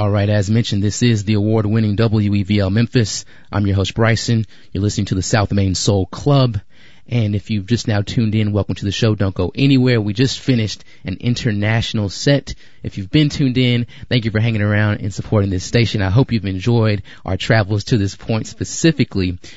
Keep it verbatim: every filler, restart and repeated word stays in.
All right, as mentioned, this is the award-winning W E V L Memphis. I'm your host, Bryson. You're listening to the South Main Soul Club. And if you've just now tuned in, welcome to the show. Don't go anywhere. We just finished an international set. If you've been tuned in, thank you for hanging around and supporting this station. I hope you've enjoyed our travels to this point specifically.